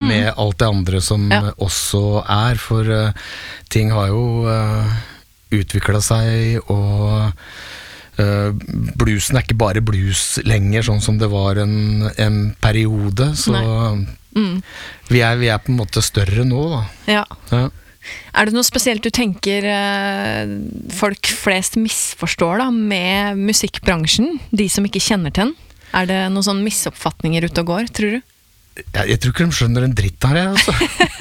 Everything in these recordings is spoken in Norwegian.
med alt det andre som også for ting har jo utviklet seg, og bluesen ikke bare blues lenger, sånn som det var en periode, så vi på en måte større nå da. Ja. Det noe spesielt du tenker folk flest misforstår da, med musikkbransjen, de som ikke kjenner til den? Det noen sånne misoppfatninger ute og går, tror du? Jeg tror ikke de skjønner en dritt her, altså.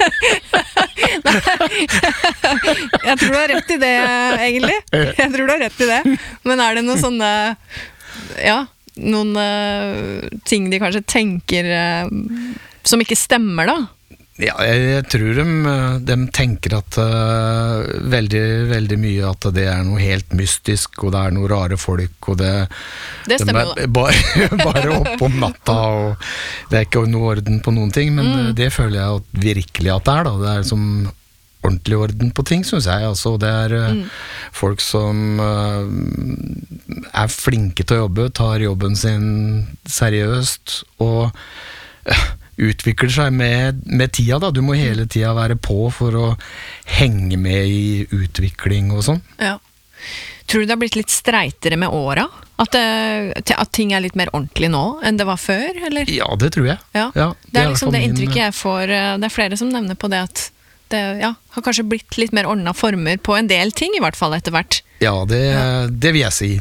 Jeg tror du har rett i det, egentlig. Jeg tror du har rett i det. Men det noen sånne, noen ting de kanskje tenker som ikke stemmer da? Ja, jeg tror de tenker at veldig, veldig mye at det noe helt mystisk, og det noe rare folk, og det stemmer jo da. Bare opp om natta, og det ikke noe orden på noen ting, men det føler jeg at virkelig at det da. Det som ordentlig orden på ting, synes jeg. Altså, det folk som flinke til å jobbe, tar jobben sin seriøst, og utvikler seg med tida da. Du må hele tida være på for å henge med i utvikling og sånn. Ja. Tror du det har blitt litt streitere med åra? At ting litt mer ordentlig nå enn det var før, eller? Ja, det tror jeg. Ja. Det liksom det inntrykket jeg får. Det flere som nevner på det at det har kanskje blitt litt mer ordnet former på en del ting, i hvert fall etter hvert. Ja, det vil jeg si.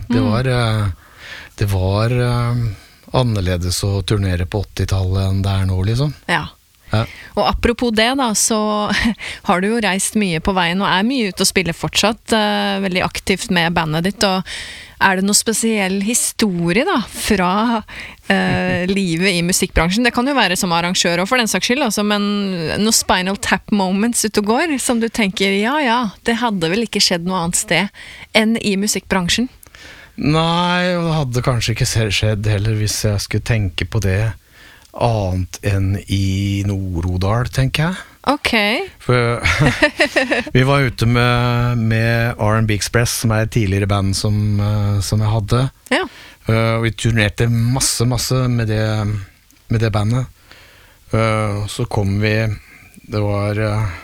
Det var annerledes å turnere på 80-tallet enn det nå, liksom. Ja. Og apropos det da, så har du jo reist mye på veien, og mye ute og spiller fortsatt, veldig aktivt med bandet ditt, og det noe spesiell historie da, fra livet i musikkbransjen? Det kan jo være som arrangør, og for den saks skyld, altså, men noe Spinal Tap moments ute og går, som du tenker, det hadde vel ikke skjedd noe annet sted enn i musikkbransjen? Nei, det hadde kanskje ikke skjedd heller hvis jeg skulle tenke på det annet enn i Nord-Odal, tenker jeg. Ok. For vi var ute med R&B Express, som et tidligere band som jeg hadde. Ja. Og vi turnerte masse med det bandet. Så kom vi, det var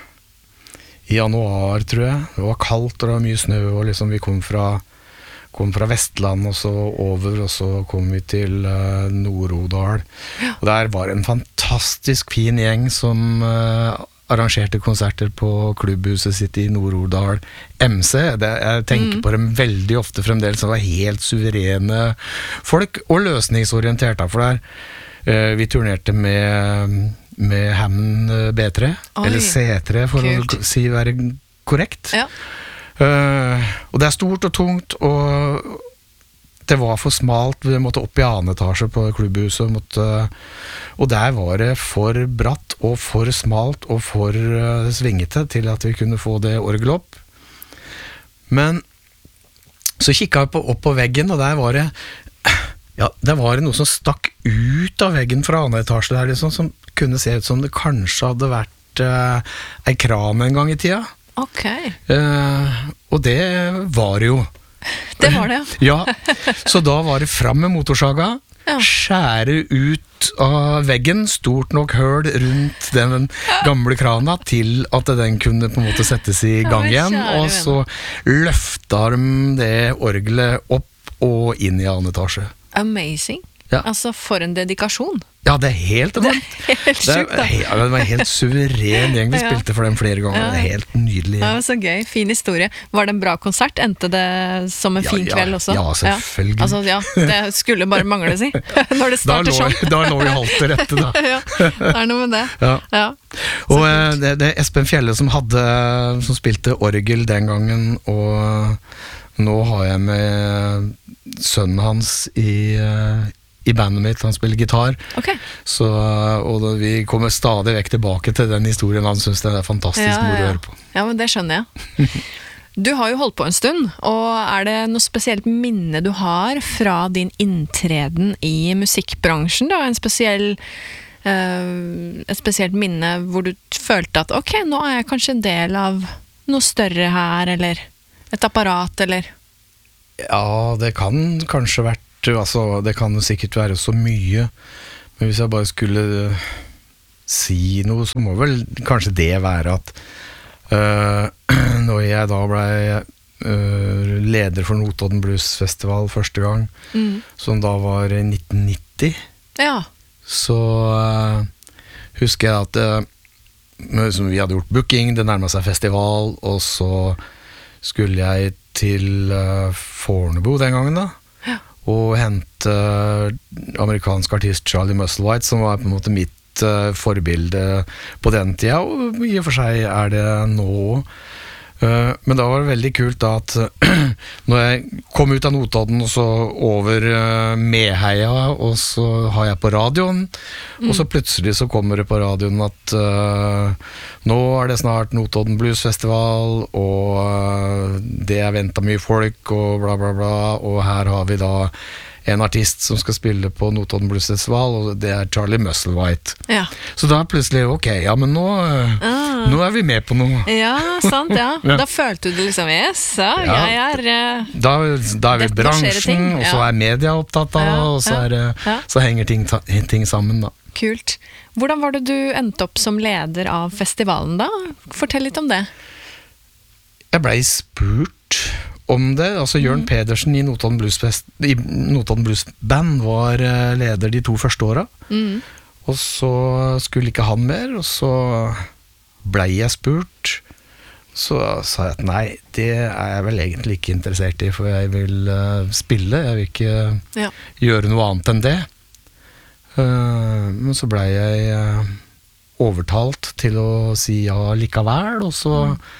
i januar, tror jeg. Det var kaldt, og det var mye snø, og liksom vi kom fra Vestland og så over, og så kom vi til Nord-Odal. Og der var en fantastisk fin gjeng som arrangerte konserter på klubbhuset sitt i Nord-Odal MC. Jeg tenker på dem veldig ofte fremdeles, som var helt suverene folk, og løsningsorienterte, for der vi turnerte med Hammond B3, eller C3 for å være korrekt. Ja. Og det stort og tungt, og det var for smalt. Vi måtte opp i annen etasje på klubbhuset, og der var det for bratt og for smalt og for svingete til at vi kunne få det orgelet opp. Men så kikket jeg opp på veggen, og der var det noe som stakk ut av veggen fra annen etasje der, liksom, som kunne se ut som det kanskje hadde vært en kran en gang i tida. Ok. Og det var jo. Det var det, ja. Så da var det fram med motorsaga, skjære ut av veggen, stort nok høl rundt den gamle krana til at den kunne på en måte settes i gang igjen, og så løfta de det orgelet opp og inn i annen etasje. Amazing. Ja. Altså, for en dedikasjon. Ja, det helt enormt. Det helt sjukt da. Det var helt suveren gjeng. Vi spilte for dem flere ganger. Det helt nydelig. Ja, så gøy. Fin historie. Var det en bra konsert? Endte det som en fin kveld også? Ja, selvfølgelig. Altså, det skulle bare mangle, si. Når det starter sånn. Da lå vi halvt til rette, da. Ja, det noe med det. Ja. Og det Espen Fjelle som spilte orgel den gangen, og nå har jeg med sønnen hans i bandet mitt, han spiller gitar. Okay. Så, og vi kommer stadig vekk tilbake til den historien. Han synes det fantastisk moro å høre på. Ja, men det skjønner jeg. Du har jo holdt på en stund, og det noe spesielt minne du har fra din inntreden i musikkbransjen da? Et spesielt minne hvor du følte at ok, nå jeg kanskje en del av noe større her, eller et apparat, eller? Ja, det kan kanskje vært, altså, det kan jo sikkert være så mye, men hvis jeg bare skulle si noe, så må vel kanskje det være at når jeg da ble leder for Notodden Blues Festival første gang, som da var i 1990, så husker jeg at vi hadde gjort booking, det nærmet seg festival, og så skulle jeg til Fornebu den gangen da, og hente amerikansk artist Charlie Musselwhite, som var på en måte mitt forbilde på den tida, og i og for seg det nå. Men da var det veldig kult da at når jeg kom ut av Notodden og så over Meheia, og så har jeg på radioen, og så plutselig så kommer det på radioen at nå det snart Notodden Blues Festival, og det ventet mye folk, og bla bla bla, og her har vi da en artist som skal spille på Notodden Blues Festival, og det Charlie Musselwhite. Så da plutselig, ok, ja, men nå vi med på noe. Ja, sant, ja. Da følte du liksom, yes, jeg Da vi bransjen, og så media opptatt av, og så henger ting sammen da. Kult. Hvordan var det du endte opp som leder av festivalen da? Fortell litt om det. Jeg ble spurt om det, altså Jørn Pedersen i Notodden Blues Band var leder de 2 første åra, og så skulle ikke han mer, og så ble jeg spurt, så sa jeg at nei, det jeg vel egentlig ikke interessert i, for jeg vil spille, jeg vil ikke gjøre noe annet enn det. Men så ble jeg overtalt til å si ja likevel, og så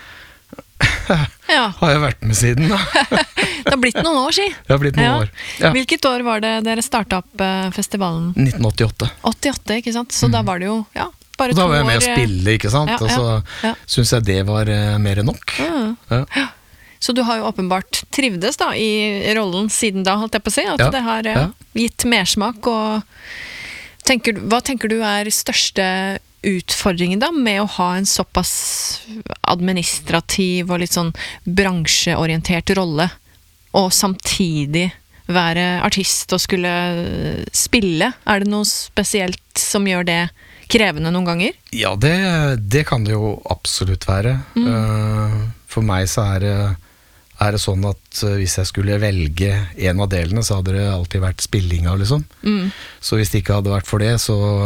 har jeg vært med siden da. Det har blitt noen år, si. Det har blitt noen år. Hvilket år var det dere startet opp festivalen? 1988. 88, ikke sant? Så da var det jo, bare 2 år. Og da var jeg med å spille, ikke sant? Og så synes jeg det var mer enn nok. Så du har jo åpenbart trivdes da i rollen siden da, holdt jeg på å si, at det har gitt mersmak, og hva tenker du største utfordringen da, med å ha en såpass administrativ og litt sånn bransjeorientert rolle, og samtidig være artist og skulle spille? Det noe spesielt som gjør det krevende noen ganger? Ja, det kan det jo absolutt være. For meg så det sånn at hvis jeg skulle velge en av delene, så hadde det alltid vært spillinga, liksom. Så hvis det ikke hadde vært for det,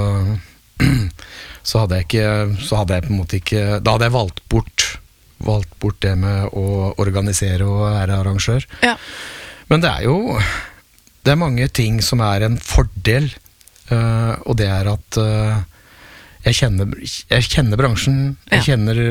så hadde jeg på en måte ikke, da hadde jeg valgt bort det med å organisere og være arrangør. Men det det mange ting som en fordel, og det at jeg kjenner bransjen, jeg kjenner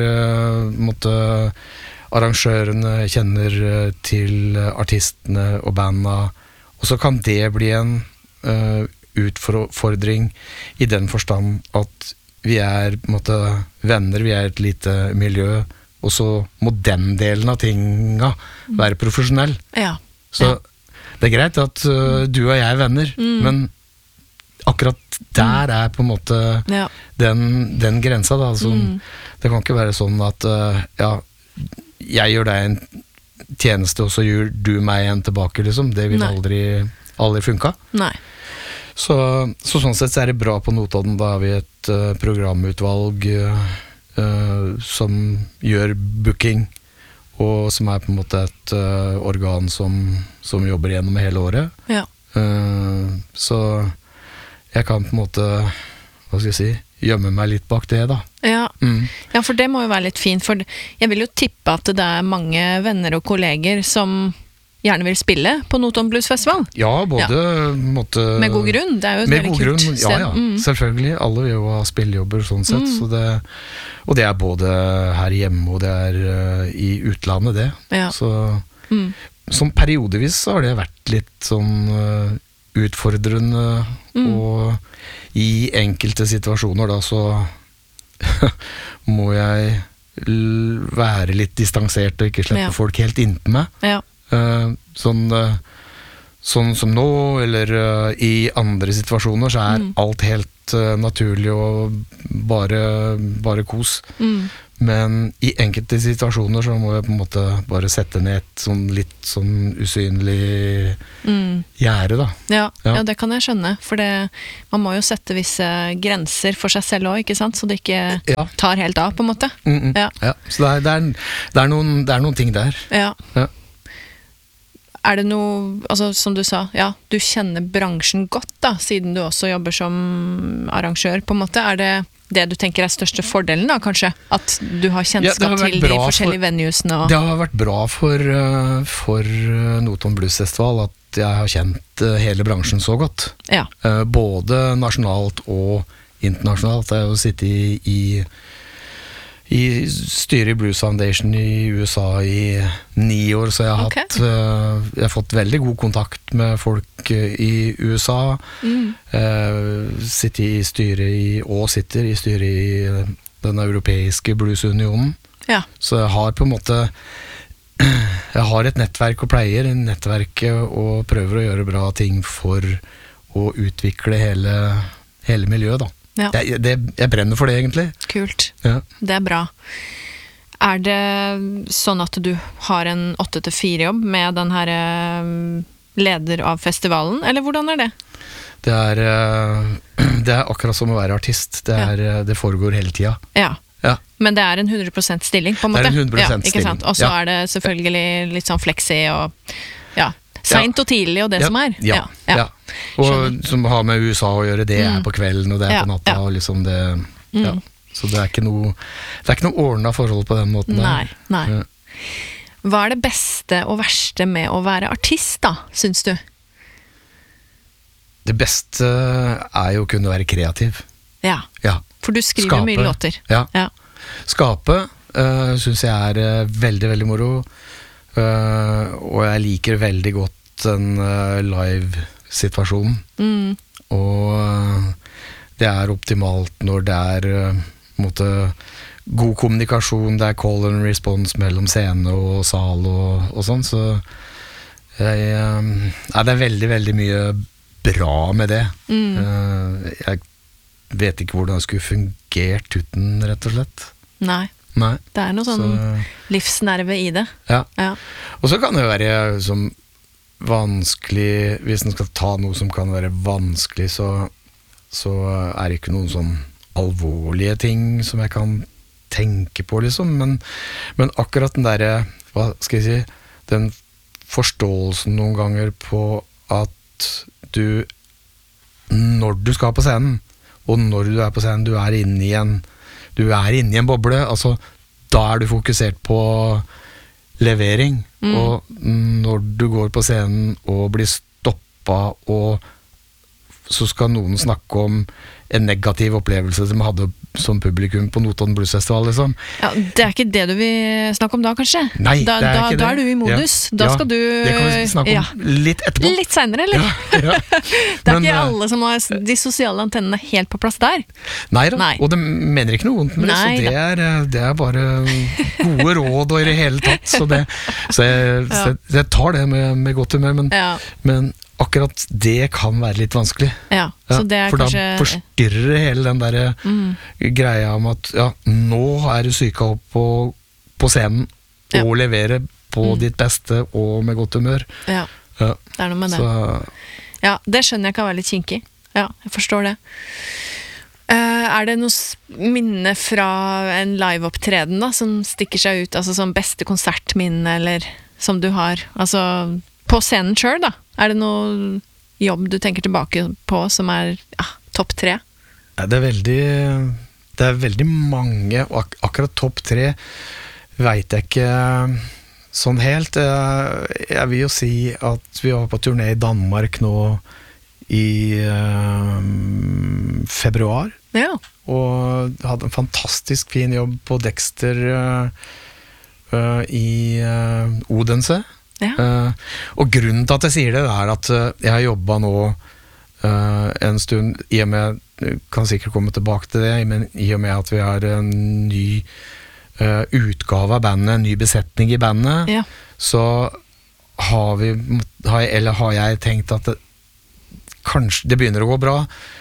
arrangørene, jeg kjenner til artistene og bandene, og så kan det bli en utfordring i den forstand at vi på en måte venner, vi et lite miljø, og så må den delen av tinga være profesjonell. Så det greit at du og jeg er venner, men akkurat der på en måte den grensa da, det kan ikke være sånn at jeg gjør deg en tjeneste, og så gjør du meg en tilbake, liksom. Det vil aldri funka. Nei. Så sånn sett så det bra på Notodden, da har vi et programutvalg som gjør booking, og som på en måte et organ som jobber gjennom hele året. Så jeg kan på en måte, hva skal jeg si, gjemme meg litt bak det da. Ja, for det må jo være litt fint, for jeg vil jo tippe at det mange venner og kolleger som gjerne vil spille på Notodden Blues Festival. Ja, både med god grunn, det jo et veldig kult sted. Ja, selvfølgelig. Alle vil jo ha spillejobber sånn sett, så og det både her hjemme, og det i utlandet det. Så som periodevis så har det vært litt sånn utfordrende, og i enkelte situasjoner da så må jeg være litt distansert og ikke slippe folk helt inntil meg. Sånn sånn som nå, eller i andre situasjoner, så alt helt naturlig og bare kos. Men i enkelte situasjoner så må jeg på en måte bare sette ned et litt sånn usynlig gjerde, da. Ja, det kan jeg skjønne, for man må jo sette visse grenser for seg selv også, ikke sant? Så det ikke tar helt av, på en måte. Ja, så det er noen ting der. Ja. Er det noe, altså som du sa, du kjenner bransjen godt da, siden du også jobber som arrangør, på en måte. Er det du tenker er største fordelen da, kanskje? At du har kjennskap til de forskjellige venuesene? Det har vært bra for Notodden Blues Festival at jeg har kjent hele bransjen så godt. Ja. Både nasjonalt og internasjonalt. Jeg har jo sittet i styret i Blues Foundation i USA i 9 år, så jeg har fått veldig god kontakt med folk i USA. Sitter i styret i den europeiske bluesunionen. Ja. Så jeg har på en måte jeg har et nettverk og pleier nettverket og prøver å gjøre bra ting for å utvikle hele miljøet da. Ja. Jeg brenner for det, egentlig. Kult. Ja. Det er bra. Er det sånn at du har en 8-4-jobb med den her leder av festivalen, eller hvordan er det? Det er akkurat som å være artist. Det foregår hele tida. Ja. Men det er en 100% stilling, på en måte. Det er en 100% ikke sant? Og så er det selvfølgelig litt sånn flexi og sent og tidlig og det som er. Ja. Og som har med USA å gjøre, det er på kvelden og det er på natta og liksom det. Så det er ikke noe ordnet forhold på den måten der. Nei. Hva er det beste og verste med å være artist da, synes du? Det beste er jo å kunne være kreativ. Ja. For du skriver mye låter. Ja. Skape synes jeg er veldig, veldig moro. Og jeg liker veldig godt den live-situasjonen. Og det er optimalt når det er god kommunikasjon, det er call and response mellom scene og sal og sånn, så det er veldig, veldig mye bra med det. Jeg vet ikke hvordan det skulle fungert uten, rett og slett. Nei. Det er noe sånn livsnerve i det. Ja. Og så kan det være som vanskelig, hvis en skal ta noe som kan være vanskelig, så er det ikke noen sånn alvorlige ting som jeg kan tenke på, liksom. Men akkurat den der, hva skal jeg si, den forståelsen noen ganger på at når du skal på scenen, og når du er på scenen, du er inne i en boble, altså da er du fokusert på levering, og når du går på scenen og blir stoppet, og så skal noen snakke om en negativ opplevelse som hadde som publikum på Notodden Blues Festival, liksom. Ja, det er ikke det du vil snakke om da, kanskje? Nei, det er ikke det. Da er du i modus. Da skal du... Det kan vi snakke om litt etterpå. Litt senere, eller? Ja. Det er ikke alle som har de sosiale antennene helt på plass der. Nei, og det mener ikke noe vondt med det, så det er bare gode råd og i det hele tatt, så jeg tar det med godt humør, men akkurat det kan være litt vanskelig. Så det er for kanskje... da forstyrrer hele den der greia om at nå er du syka opp på scenen og leverer på ditt beste og med godt humør. Det er noe med det. Ja, det skjønner jeg kan være litt kinkig. Ja, jeg forstår det. Er det noe minne fra en live-opptreden da, som stikker seg ut, altså som beste konsertminne, eller som du har, altså på scenen selv da? Er det noe jobb du tenker tilbake på som er topp 3? Det er veldig mange, og akkurat topp 3 vet jeg ikke sånn helt. Jeg vil jo si at vi var på turné i Danmark nå i februar, og hadde en fantastisk fin jobb på Dexter i Odense. Og grunnen til at jeg sier det er at jeg har jobbet nå en stund, i og med, kan sikkert komme tilbake til det, men i og med at vi har en ny utgave av bandet, en ny besetning i bandet, så har jeg tenkt at kanskje det begynner å gå bra,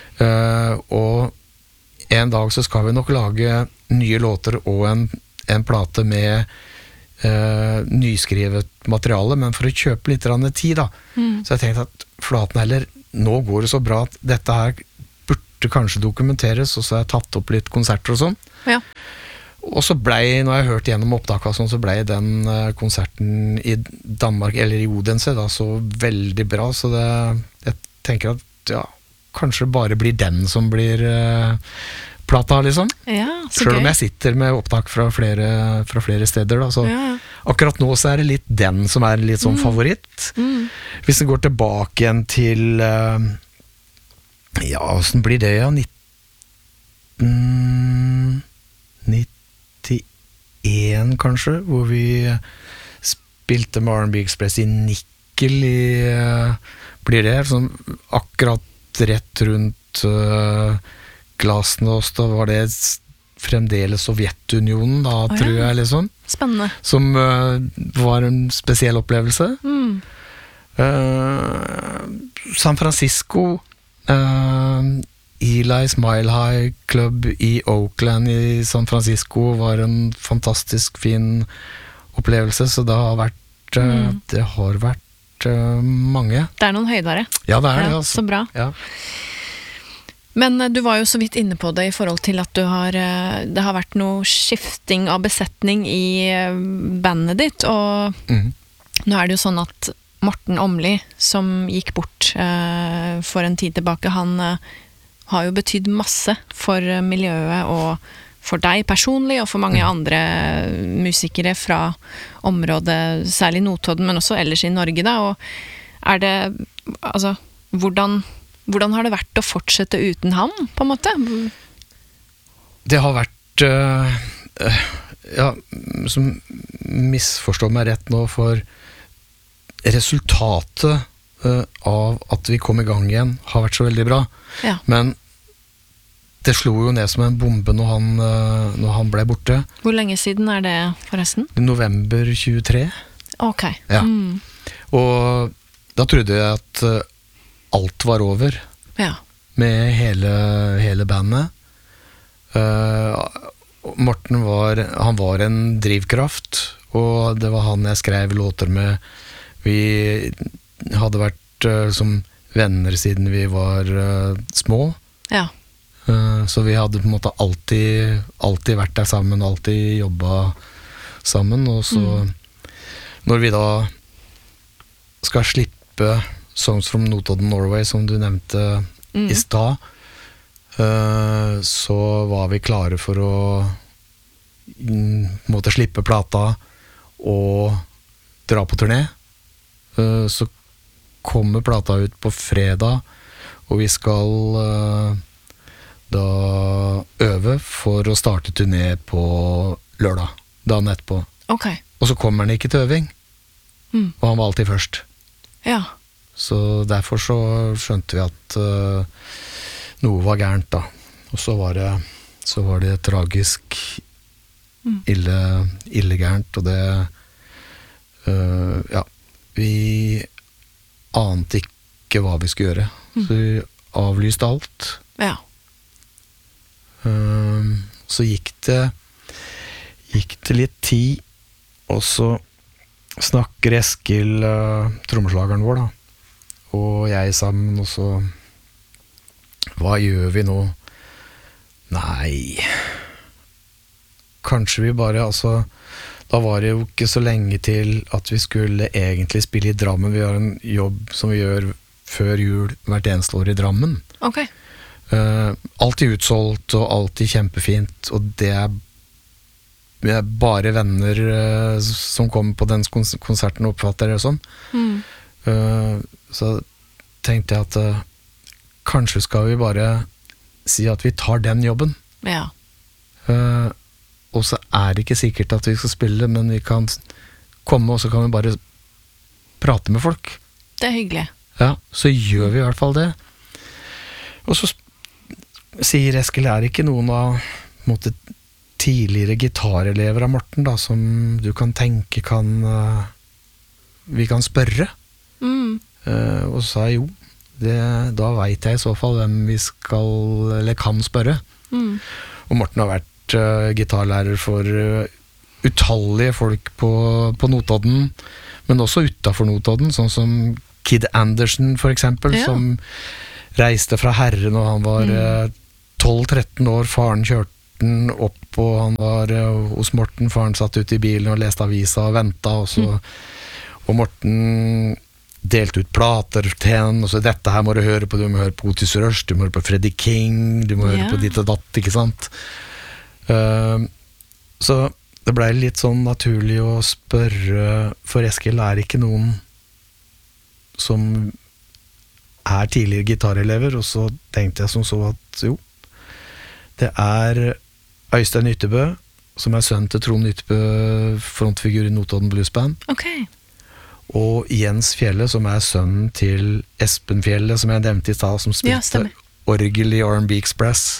og en dag så skal vi nok lage nye låter og en plate med nyskrevet materiale, men for å kjøpe litt tid da. Så jeg tenkte at flaten heller, nå går det så bra at dette her burde kanskje dokumenteres, og så har jeg tatt opp litt konserter og sånn. Ja. Og så når jeg hørte gjennom opptaket sånn, så ble den konserten i Danmark, eller i Odense da, så veldig bra, så jeg tenker at ja, kanskje bare blir den som blir plata liksom. Ja, så selv gøy. om jeg sitter med opptak fra flere steder da, så akkurat nå så er det litt den som er litt sånn favoritt. Hvis det går tilbake igjen til ja, hvordan blir det ja, 1991 kanskje, hvor vi spilte med R&B Express i Nikkel blir det sånn akkurat rett rundt Glasnost, da var det fremdeles Sovjetunionen da, tror jeg liksom. Spennende. Som var en spesiell opplevelse. San Francisco, Eli's Mile High Club i Oakland i San Francisco var en fantastisk fin opplevelse, så det har vært mange. Det noen høydere. Ja, det det. Altså. Så bra. Ja. Men du var jo så vidt inne på det i forhold til at det har vært noe skifting av besetning i bandet ditt, og nå det jo sånn at Morten Åmli, som gikk bort for en tid tilbake, han har jo betydd masse for miljøet og for deg personlig, og for mange andre musikere fra området, særlig Notodden, men også ellers i Norge da, og det, altså, hvordan har det vært å fortsette uten han, på en måte? Det har vært, ja, som misforstår meg rett nå, for resultatet av at vi kom i gang igjen har vært så veldig bra. Ja. Men det slo jo ned som en bombe når han ble borte. Hvor lenge siden det forresten? November 23. Ok. Ja. Og da trodde jeg at alt var over. Ja. Med hele bandet. Morten var en drivkraft, og det var han jeg skrev låter med. Vi hadde vært som venner siden vi var små. Ja. Så vi hadde på en måte alltid vært der sammen, alltid jobbet sammen, og så når vi da skal slippe Songs from Notodden, Norway, som du nevnte i stad, så var vi klare for å måtte slippe plata og dra på turné. Så kommer plata ut på fredag, og vi skal da øve for å starte turné på lørdag, dagen etterpå. Okay. Og så kommer han ikke til øving, og han var alltid først. Ja. Så derfor så skjønte vi at noe var gærent da. Og så var det tragisk ille gærent, og det ja, vi ante ikke hva vi skulle gjøre. Så vi avlyste alt. Ja. Så gikk det litt tid, og så snakker Eskil, trommeslageren vår da, og jeg sammen, og så hva gjør vi nå? Nei, kanskje vi bare, altså da var det jo ikke så lenge til at vi skulle egentlig spille i Drammen. Vi har en jobb som vi gjør før jul hvert eneste år i Drammen. Ok. Alltid utsolgt og alltid kjempefint, og det er bare venner som kommer på den konserten og oppfatter det og sånn. Så tenkte jeg at kanskje skal vi bare si at vi tar den jobben. Ja. Og så det ikke sikkert at vi skal spille, men vi kan komme, og så kan vi bare prate med folk. Det hyggelig. Ja, så gjør vi i hvert fall det. Og så sier Eskil, det ikke noen av måte, tidligere gitarelever av Morten da, som du kan tenke kan vi kan spørre. Og så sa jeg jo, da vet jeg i så fall hvem vi skal, eller kan spørre. Og Morten har vært gitarlærer for utallige folk på Notodden, men også utenfor Notodden, sånn som Kid Anderson for eksempel, som reiste fra Herre når han var 12-13 år. Faren kjørte den opp, og han var hos Morten. Faren satt ute i bilen og leste avisa og ventet, og Morten delte ut plater til henne, og så dette her må du høre på, du må høre på Otis Rush, du må høre på Freddie King, du må høre på ditt og datt, ikke sant? Så det ble litt sånn naturlig å spørre, for Eskil er ikke noen som er tidligere gitarelever, og så tenkte jeg som så at jo, det er Øystein Ytterbø, som er sønn til Trond Ytterbø, frontfigur i Notodden Blues Band. Og Jens Fjelle, som er sønnen til Espen Fjelle, som jeg nevnte i stad, som spilte orgel i R&B Express.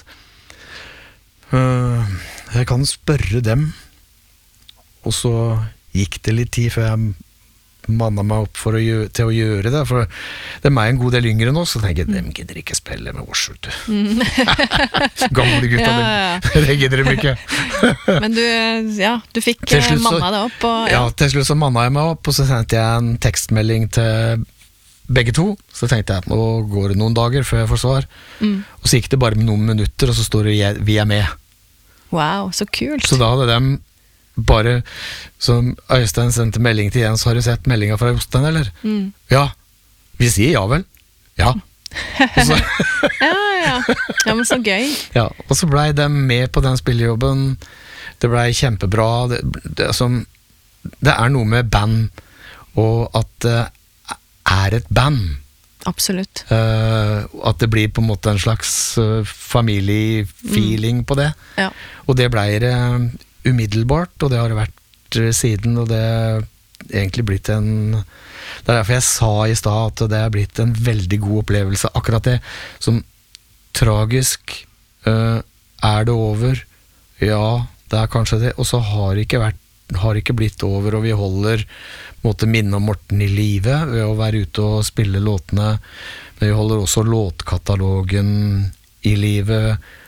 Jeg kan spørre dem, og så gikk det litt tid før jeg manna meg opp til å gjøre det, for de er en god del yngre nå, så tenker jeg, dem gidder ikke spille med oss, vet du. Gamle gutta, det gidder de ikke. Men du fikk manna det opp. Ja, til slutt så manna jeg meg opp, og så sendte jeg en tekstmelding til begge to, så tenkte jeg, nå går det noen dager før jeg får svar, og så gikk det bare med noen minutter, og så står det, vi er med. Wow, så kult. Så da hadde de bare, som Øystein sendte melding til Jens, har du sett meldingen fra Jostein, eller? Ja, vi sier ja vel. Ja. Så, ja, men så gøy. Ja, og så ble de med på den spillejobben. Det ble kjempebra. Det er noe med band, og at det er et band. Absolutt. At det blir på en måte en slags familiefeeling på det. Ja. Og det ble det umiddelbart, og det har det vært siden, og det er egentlig blitt det er derfor jeg sa i stad at det er blitt en veldig god opplevelse. Akkurat det som tragisk er det over? Ja, det er kanskje det, og så har det ikke blitt over, og vi holder måtte minne om Morten i live ved å være ute og spille låtene, men vi holder også låtkatalogen i live.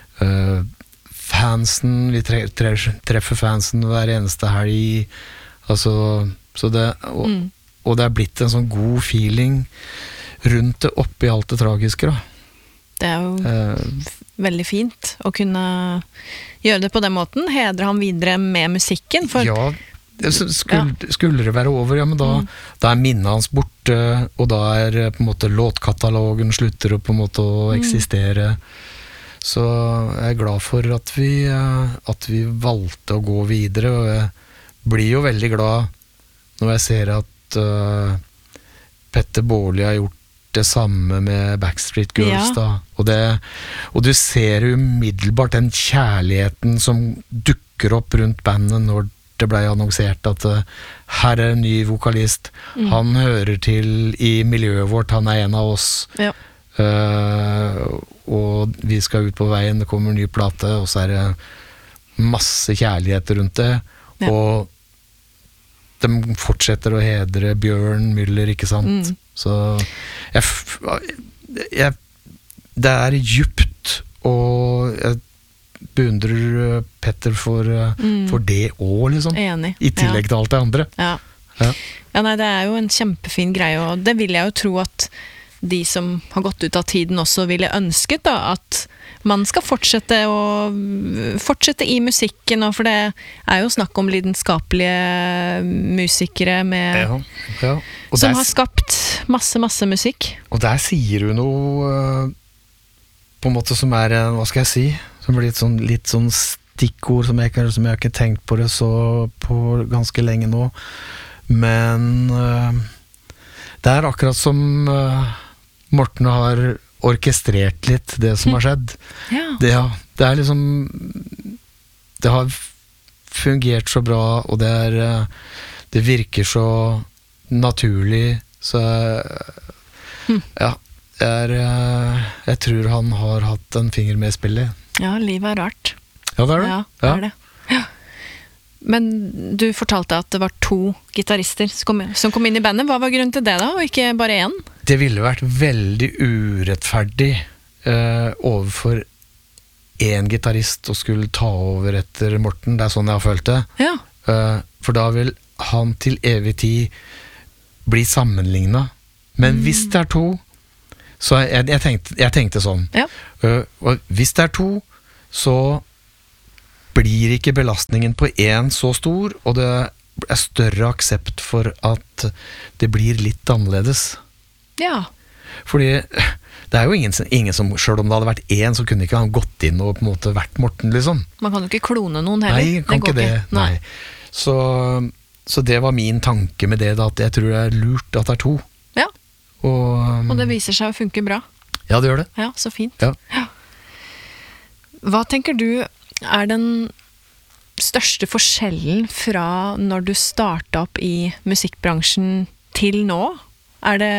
Fansen, vi treffer fansen hver eneste helg, altså, så det, og det er blitt en sånn god feeling rundt det oppi alt det tragiske da. Det er jo veldig fint å kunne gjøre det på den måten, hedre ham videre med musikken. For ja, skulle det være over, ja, men da er minnet hans borte, og da er på en måte låtkatalogen slutter å på en måte å eksistere. Så jeg er glad for at vi valgte å gå videre, og jeg blir jo veldig glad når jeg ser at Petter Baarli har gjort det samme med Backstreet Girls da. Og du ser umiddelbart den kjærligheten som dukker opp rundt bandet når det ble annonsert at her er en ny vokalist, han hører til i miljøet vårt, han er en av oss. Ja. Og vi skal ut på veien, det kommer en ny plate, og så er det masse kjærlighet rundt det, og de fortsetter å hedre Bjørn Müller, ikke sant? Så det er djupt, og jeg beundrer Petter for det også, liksom. Enig. I tillegg til alt det andre. Ja, nei, det er jo en kjempefin greie, og det vil jeg jo tro at de som har gått ut av tiden også ville ønsket da, at man skal fortsette i musikken, og for det er jo snakk om lidenskapelige musikere som har skapt masse musikk. Og der sier du noe på en måte som er, hva skal jeg si, som blir litt sånn stikkord som jeg har ikke tenkt på det så på ganske lenge nå, men det er akkurat som Morten har orkestrert litt det som har skjedd. Det er liksom det har fungert så bra, og det virker så naturlig, så jeg tror han har hatt en finger med i spillet. Ja, livet er rart. Ja, det er det. Ja, det er det. Ja. Men du fortalte at det var 2 gitarister som kom inn i bandet. Hva var grunnen til det da, og ikke bare 1? Det ville vært veldig urettferdig overfor en gitarist og skulle ta over etter Morten. Det sånn jeg har følt det. Ja. For da vil han til evig tid bli sammenlignet. Men hvis det 2, så jeg tenkte sånn. Ja. Og hvis det 2, så blir ikke belastningen på 1 så stor, og det større aksept for at det blir litt annerledes. Ja. Fordi det jo ingen som, selv om det hadde vært 1, så kunne ikke han gått inn og på en måte vært Morten, liksom. Man kan jo ikke klone noen heller. Nei, kan ikke det. Nei. Så det var min tanke med det, da, at jeg tror det lurt at det 2. Ja, og det viser seg å funke bra. Ja, det gjør det. Ja, så fint. Ja. Ja. Hva tenker du den største forskjellen fra når du startet opp i musikkbransjen til nå? Det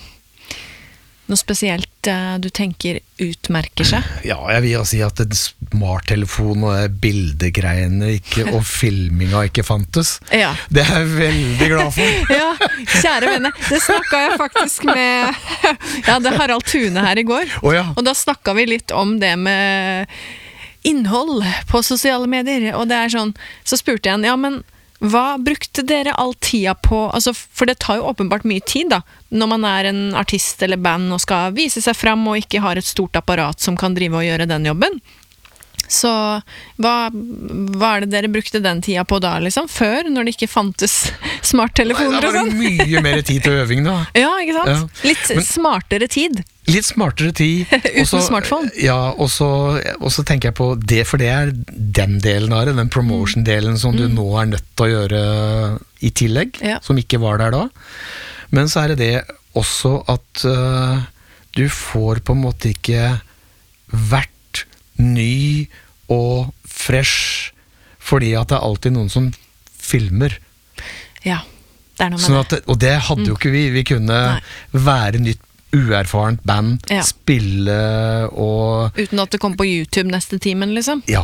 noe spesielt du tenker utmerker seg? Ja, jeg vil si at smarttelefon og bildegreiene og filminga ikke fantes. Ja. Det jeg veldig glad for. Ja, kjære venner, det snakket jeg faktisk med det Harald Thune her i går. Ja. Og da snakket vi litt om det med innhold på sosiale medier, og det sånn, så spurte jeg han, ja, men hva brukte dere all tida på, altså, for det tar jo åpenbart mye tid da, når man en artist eller band og skal vise seg frem og ikke har et stort apparat som kan drive og gjøre den jobben. Så hva det dere brukte den tida på da, liksom? Før, når det ikke fantes smarttelefoner og sånn? Det var mye mer tid til øving da. Ja, ikke sant? Ja. Litt smartere tid. Litt smartere tid. Uten smartphone. Ja, og så tenker jeg på det, for det den delen av det, den promotion-delen som du nå nødt til å gjøre i tillegg, som ikke var der da. Men så det også at du får på en måte ikke vært ny og fresh, fordi at det alltid noen som filmer. Ja, det noe med sånn at, og det hadde jo ikke vi. Vi kunne være nytt, uerfarent band, spille og uten at det kom på YouTube neste timen, liksom? Ja.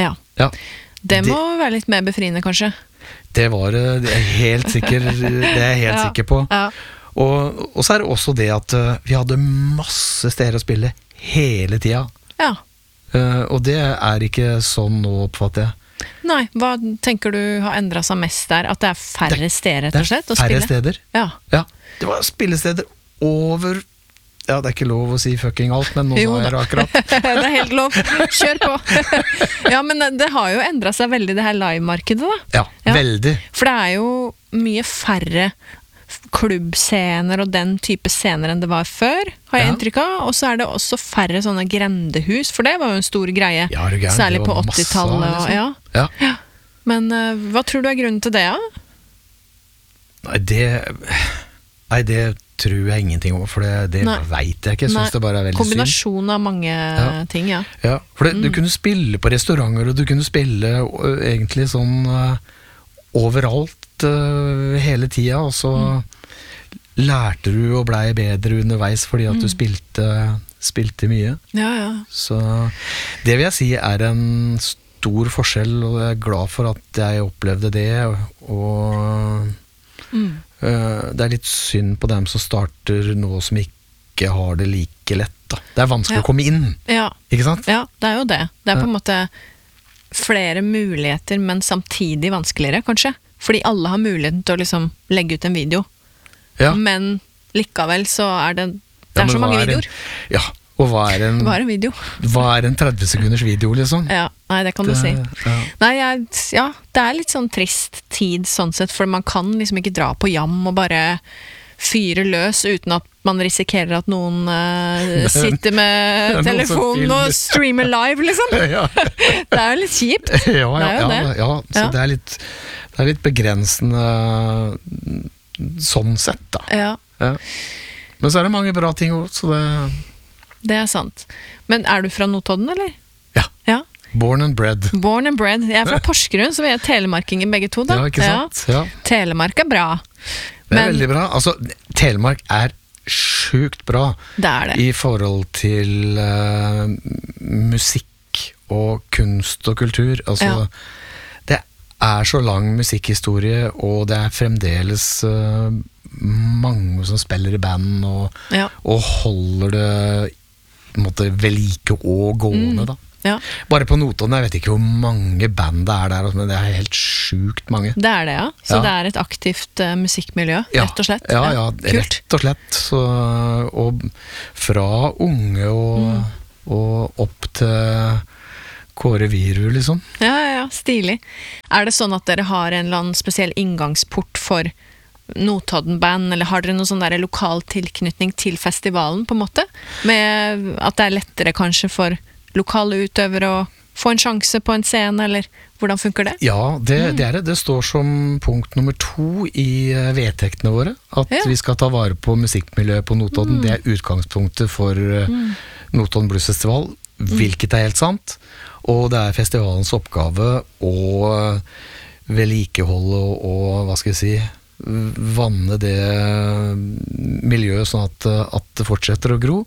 Det må være litt mer befriende, kanskje? Det var det helt sikker, det jeg helt sikker på. Ja. Og så det også det at vi hadde masse steder å spille hele tida. Ja. Og det ikke sånn nå, oppfatter jeg. Nei, hva tenker du har endret seg mest der? At det færre steder, rett og slett, å spille? Færre steder. Ja. Det var spillesteder over. Ja, det ikke lov å si fucking alt, men nå sa jeg det akkurat. Det helt lov. Kjør på. Ja, men det har jo endret seg veldig, det her live-markedet, da. Ja, veldig. For det jo mye færre klubbscener og den type scener enn det var før, har jeg inntrykk av, og så det også færre sånne grendehus, for det var jo en stor greie, særlig på 80-tallet. Liksom. Ja. Men hva tror du grunnen til det, da? Nei, det tror jeg ingenting om, for det vet jeg ikke. Jeg synes det bare veldig synd. Kombinasjon av mange ting, ja. Ja, for du kunne spille på restauranter, og du kunne spille egentlig sånn overalt hele tida, og så lærte du og blei bedre underveis fordi at du spilte mye. Ja. Så det vil jeg si en stor forskjell, og jeg glad for at jeg opplevde det, og det litt synd på dem som starter nå som ikke har det like lett da. Det vanskelig å komme inn, ikke sant? Ja, det jo det. Det på en måte flere muligheter, men samtidig vanskeligere, kanskje. Fordi alle har muligheten til å liksom legge ut en video. Ja. Men likevel så det så mange videoer. Ja, og hva en video? Hva en 30 sekunders video, liksom? Ja, nei, det kan du si. Ja. Nei, det litt sånn trist tid sånn sett, for man kan liksom ikke dra på jam og bare fyre løs uten at man risikerer at noen sitter med telefonen og streamer live, liksom. Ja. Det jo litt kjipt. Ja, så det litt begrensende sånn sett, da. Ja. Men så det mange bra ting også, så det sant. Men du fra Notodden, eller? Ja. Born and bred. Born and bred. Jeg fra Porsgrunn, så vi telemarkinger begge to, da. Ja, ikke sant? Ja. Telemark bra. Det veldig bra. Altså, Telemark sjukt bra. Det. I forhold til musikk og kunst og kultur. Altså, det så lang musikkhistorie, og det fremdeles mange som spiller i band, og holder det på en måte ved like og gående, da. Ja. Bare på Notodden, jeg vet ikke hvor mange band det der, men det helt sjukt mange. Det det, ja. Så det et aktivt musikkmiljø, rett og slett. Ja, rett og slett. Så, og fra unge og opp til Kåre Viru, liksom. Ja, stilig. Det sånn at dere har en eller annen spesiell inngangsport for Notodden-band, eller har dere noen sånn der lokal tilknytning til festivalen, på en måte? Med at det lettere kanskje for lokale utøvere å få en sjanse på en scene, eller hvordan funker det? Ja, det står som punkt nummer 2 i vedtektene våre, at vi skal ta vare på musikkmiljøet på Notodden. Det utgangspunktet for Notodden Blues Festival, hvilket helt sant, og det festivalens oppgave å vedlikeholde og, hva skal jeg si, vanne det miljøet sånn at det fortsetter å gro,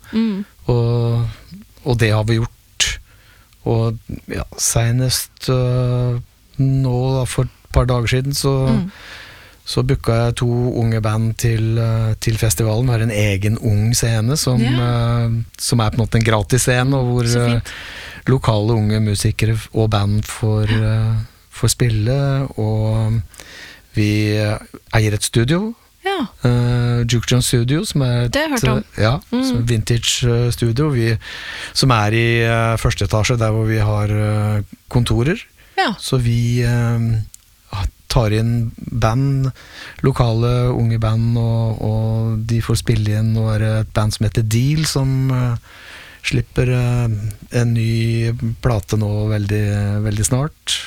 og det har vi gjort. Og senest nå da, for et par dager siden så booka jeg 2 unge band til festivalen. Vi har en egen ung scene som på en måte en gratis scene, og hvor lokale unge musikere og band får spille, og vi eier et studio, Juke John Studio, som det har jeg hørt om. Som vintage studio, som i første etasje, der hvor vi har kontorer. Så vi tar inn band, lokale unge band, og de får spille inn, og et band som heter Deal, som slipper en ny plate nå veldig, veldig snart.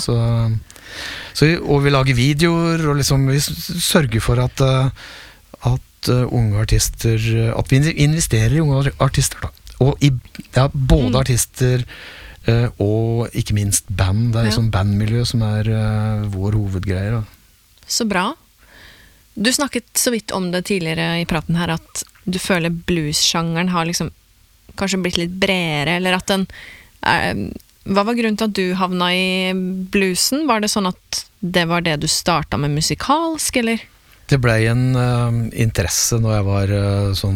Og vi lager videoer, og liksom vi sørger for at unge artister, at vi investerer i unge artister, da. Og både artister og ikke minst band. Det liksom bandmiljø som vår hovedgreie, da. Så bra. Du snakket så vidt om det tidligere i praten her, at du føler blues-sjangeren har liksom kanskje blitt litt bredere, eller at den hva var grunnen til at du havna i bluesen? Var det sånn at det var det du startet med musikalsk, eller? Det ble en interesse når jeg var sånn